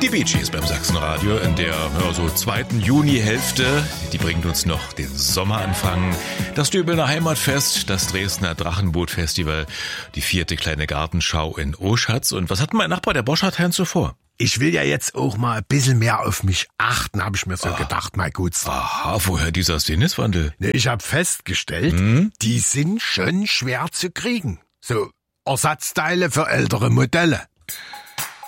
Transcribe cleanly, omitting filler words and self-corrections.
Die Bee Gees beim Sachsenradio in der so 2. Junihälfte. Die bringt uns noch den Sommeranfang. Das Döbelner Heimatfest, das Dresdner Drachenboot-Festival, die 4. kleine Gartenschau in Oschatz. Und was hat mein Nachbar, der Boschardt, zuvor? Ich will ja jetzt auch mal ein bisschen mehr auf mich achten, habe ich mir so gedacht, mein Guts. Aha, woher dieser Sinneswandel? Ich habe festgestellt, die sind schon schwer zu kriegen. So Ersatzteile für ältere Modelle.